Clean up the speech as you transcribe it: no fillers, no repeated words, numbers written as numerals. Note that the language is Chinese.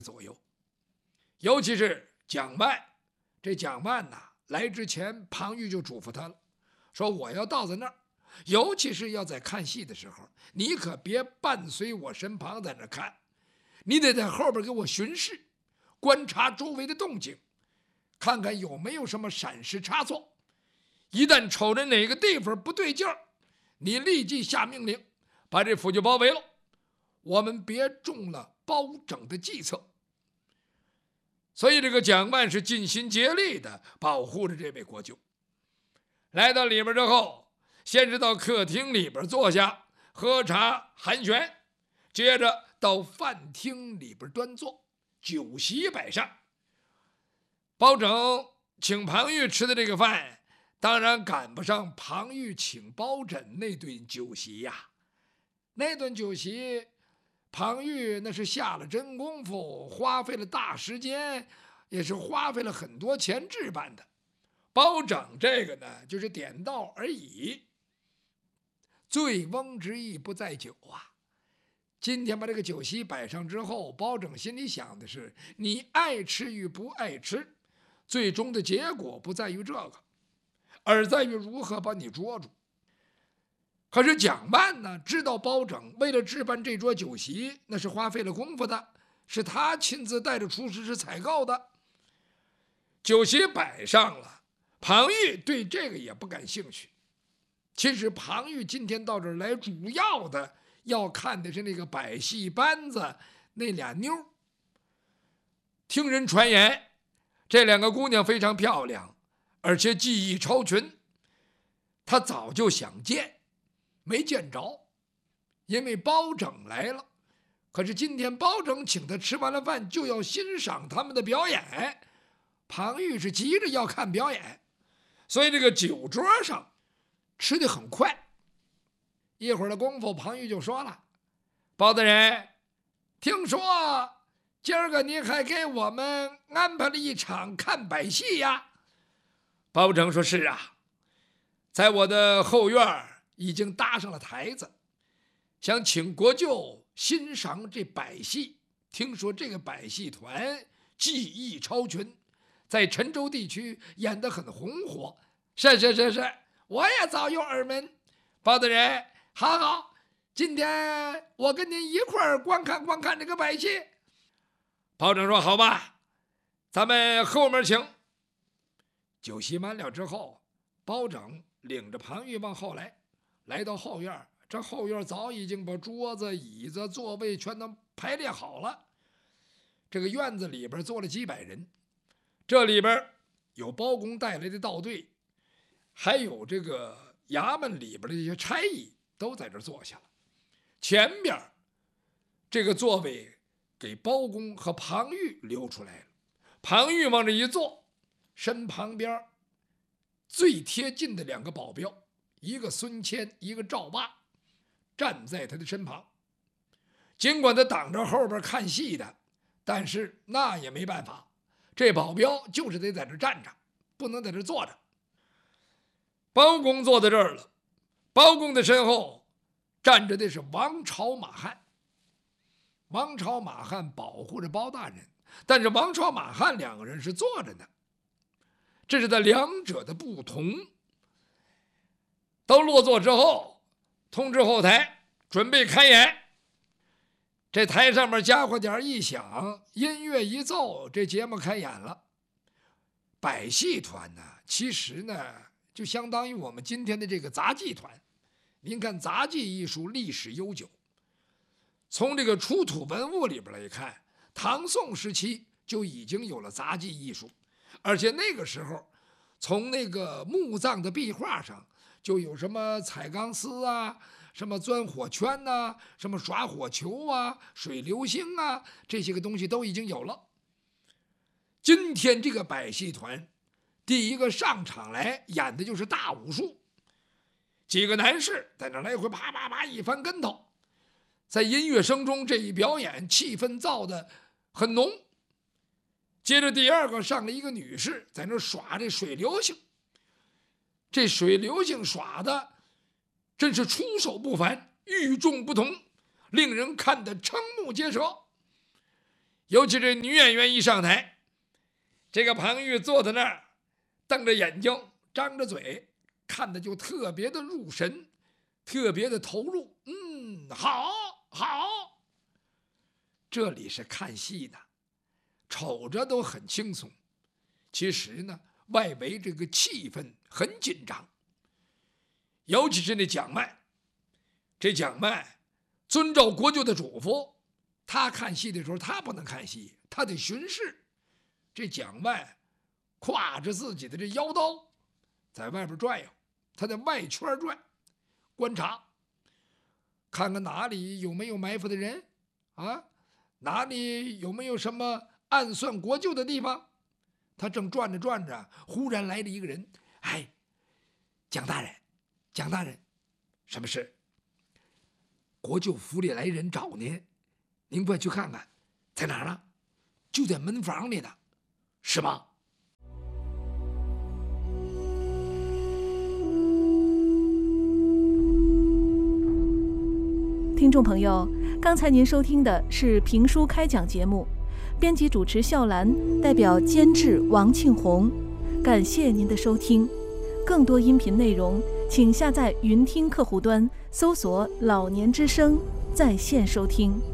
左右。尤其是蒋万，这蒋万呐，来之前庞玉就嘱咐他了，说我要到在那儿，尤其是要在看戏的时候，你可别伴随我身旁在那看，你得在后边给我巡视，观察周围的动静，看看有没有什么闪失差错。一旦瞅着哪个地方不对劲儿，你立即下命令，把这府就包围了，我们别中了包拯的计策。所以这个蒋万是尽心竭力的保护着这位国舅。来到里边之后，先是到客厅里边坐下喝茶寒暄，接着到饭厅里边端坐，酒席摆上。包拯请庞玉吃的这个饭，当然赶不上庞玉请包拯那顿酒席呀。那顿酒席，庞玉那是下了真功夫，花费了大时间，也是花费了很多钱置办的。包拯这个呢，就是点到而已。醉翁之意不在酒啊！今天把这个酒席摆上之后，包拯心里想的是：你爱吃与不爱吃，最终的结果不在于这个，而在于如何把你捉住。可是蒋万呢，知道包拯为了置办这桌酒席，那是花费了功夫的，是他亲自带着厨师是采购的。酒席摆上了，庞玉对这个也不感兴趣。其实庞玉今天到这儿来，主要的要看的是那个百戏班子那俩妞。听人传言，这两个姑娘非常漂亮，而且技艺超群。他早就想见，没见着，因为包拯来了。可是今天包拯请他吃完了饭，就要欣赏他们的表演。庞玉是急着要看表演，所以这个酒桌上吃得很快。一会儿的功夫，庞玉就说了：“包大人，听说今儿个你还给我们安排了一场看百戏呀？”包拯说：“是啊，在我的后院已经搭上了台子，想请国舅欣赏这百戏。听说这个百戏团技艺超群，在陈州地区演得很红火。”是，我也早有耳闻。包大人，好，今天我跟您一块儿观看这个百戏。包拯说：“好吧，咱们后面请。”酒席满了之后，包拯领着庞玉往后来到后院。这后院早已经把桌子椅子座位全都排列好了。这个院子里边坐了几百人，这里边有包公带来的道队，还有这个衙门里边的这些差役都在这坐下了。前边这个座位给包公和庞玉留出来了。庞玉往这一坐，身旁边最贴近的两个保镖，一个孙谦，一个赵八，站在他的身旁。尽管他挡着后边看戏的，但是那也没办法，这保镖就是得在这站着，不能在这坐着。包公坐在这儿了，包公的身后站着的是王朝、马汉。王朝、马汉保护着包大人，但是王朝、马汉两个人是坐着的，这是在两者的不同。都落座之后，通知后台准备开演。这台上面家伙点一响，音乐一奏，这节目开演了。百戏团呢，其实呢就相当于我们今天的这个杂技团。您看杂技艺术历史悠久，从这个出土文物里边来看，唐宋时期就已经有了杂技艺术，而且那个时候从那个墓葬的壁画上就有什么踩钢丝啊，什么钻火圈啊，什么耍火球啊，水流星啊，这些个东西都已经有了。今天这个百戏团第一个上场来演的就是大武术，几个男士在那来回啪啪啪一翻跟头，在音乐声中这一表演，气氛造得很浓。接着第二个上了一个女士，在那耍这水流星，这水流星耍的真是出手不凡，与众不同，令人看得瞠目结舌。 尤其是女演员一上台，这个庞玉坐在那儿，瞪着眼睛，张着嘴，看的就特别的入神，特别的投入。好，好。这里是看戏的，瞅着都很轻松，其实呢，外围这个气氛很紧张。尤其是那蒋迈，这蒋迈遵照国舅的嘱咐，他看戏的时候他不能看戏，他得巡视。这蒋迈挎着自己的这腰刀，在外边转悠，他在外圈转，观察，看看哪里有没有埋伏的人啊，哪里有没有什么暗算国舅的地方。他正转着转着，忽然来了一个人。蒋大人，蒋大人，什么事？国舅府里来人找您，您快去看看，在哪儿呢？就在门房里呢，是吗？ 听众朋友，刚才您收听的是评书开讲节目，编辑主持笑兰，代表监制王庆红，感谢您的收听。更多音频内容，请下载云听客户端，搜索“老年之声”在线收听。